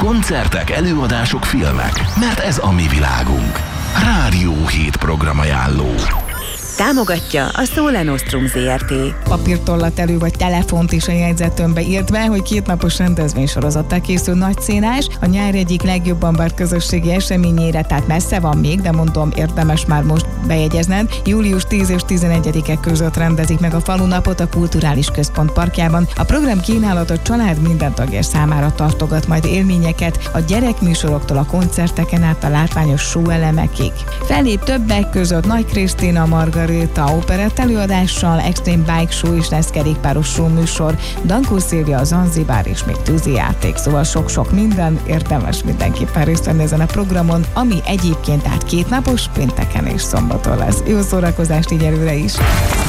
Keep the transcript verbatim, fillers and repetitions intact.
Koncertek, előadások, filmek, mert ez a mi világunk. Rádió hét programajánló. Támogatja a Sole Nostrum zé er té. Papírtollat elő vagy telefont is a jegyzetőmbe írt be, hogy kétnapos rendezvénysorozattal készül Nagyszínás, a nyár egyik legjobban várt közösségi eseményére, tehát messze van még, de mondom, érdemes már most bejegyezned. július tíz és tizenegyedike között rendezik meg a falunapot a Kulturális Központ parkjában. A program kínálat a család minden tagja számára tartogat majd élményeket, a gyerekműsoroktól a koncerteken át a látványos show elemekig. Fellép többek között Nagy Krisztina, Margarita operett előadással, Extreme Bike Show is lesz, kerékpáros show műsor, Dankó Szilvia, a Zanzibár és még tűzi játék, szóval sok-sok minden, érdemes mindenképpen részt venni ezen a programon, ami egyébként át kétnapos, pénteken és szombaton lesz. Jó szórakozást így előre is!